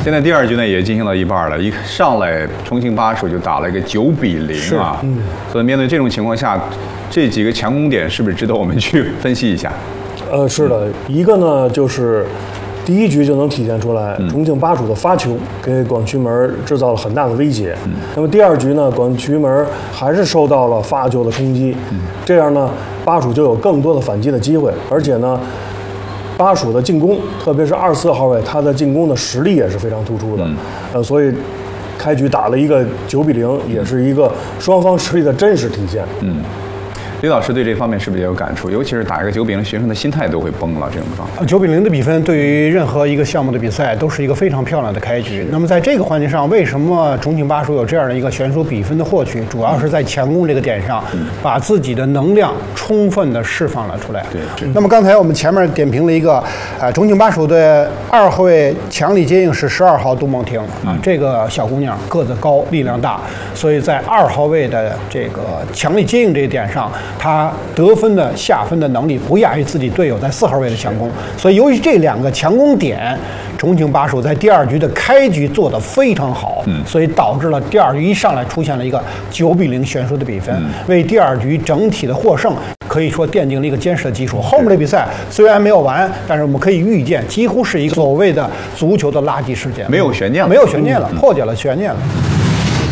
现在第二局呢也进行到一半了，一上来重庆巴蜀就打了一个9-0啊。所以面对这种情况下，这几个强攻点是不是值得我们去分析一下？ 是的，一个呢就是第一局就能体现出来，重庆巴蜀的发球给广渠门制造了很大的威胁。那么第二局呢，广渠门还是受到了发球的冲击，这样呢，巴蜀就有更多的反击的机会，而且呢，巴蜀的进攻，特别是24号位，他的进攻的实力也是非常突出的。所以开局打了一个9-0，也是一个双方实力的真实体现。 李老师对这方面是不是也有感触？尤其是打一个9-0，学生的心态都会崩了。这种状态 ，9-0的比分对于任何一个项目的比赛都是一个非常漂亮的开局。那么在这个环节上，为什么重庆巴蜀有这样的一个悬殊比分的获取？主要是在强攻这个点上，把自己的能量充分的释放了出来。 对。 那么刚才我们前面点评了一个，重庆巴蜀的2号位强力接应是12号杜梦婷啊，这个小姑娘个子高，力量大，所以在2号位的这个强力接应这一点上，他得分的下分的能力不亚于自己队友在4号位的强攻，所以由于这2个强攻点，重庆巴蜀在第二局的开局做得非常好，所以导致了第二局一上来出现了一个9-0悬殊的比分，为第二局整体的获胜可以说奠定了一个坚实的基础。后面的比赛虽然没有完，但是我们可以预见，几乎是一个所谓的足球的垃圾事件， 没有悬念了， 破解了悬念了。